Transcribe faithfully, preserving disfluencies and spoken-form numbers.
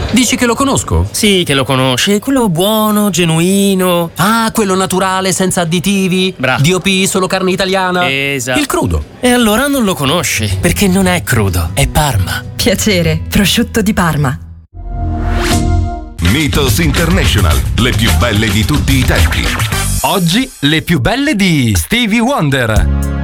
Dici che lo conosco? Sì, che lo conosci, è quello buono, genuino. Ah, quello naturale, senza additivi. Bravo. D O P, solo carne italiana. Esatto. Il crudo. E allora non lo conosci, perché non è crudo, è Parma. Piacere, prosciutto di Parma. Mythos International, le più belle di tutti i tempi. Oggi le più belle di Stevie Wonder.